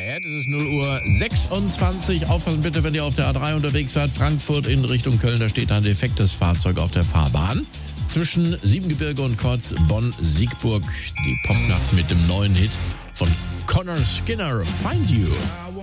Es ist 0:26 Uhr. Aufpassen bitte, wenn ihr auf der A3 unterwegs seid. Frankfurt in Richtung Köln, da steht ein defektes Fahrzeug auf der Fahrbahn. Zwischen Siebengebirge und Kreuz Bonn-Siegburg. Die Popnacht mit dem neuen Hit von Connor Skinner, Find You.